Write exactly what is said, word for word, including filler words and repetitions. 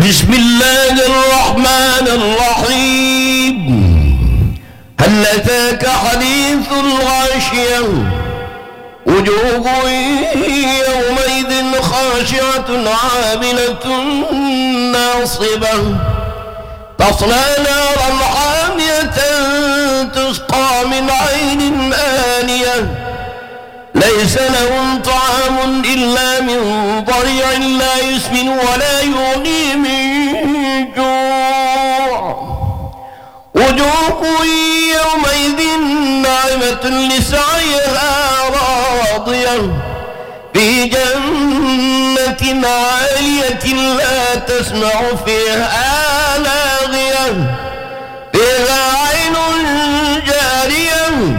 بسم الله الرحمن الرحيم. هل أتاك حديث الغاشية وجوه يومئذ خاشعة عاملة ناصبة تصلى نارا حامية تسقى من عين آنية ليس لهم طعام إلا من ضريع لا يسمن ولا يغني من جوع وجوه يومئذ ناعمة لسعيها راضية في جنة عالية لا تسمع فيها لاغية فيها عين جارية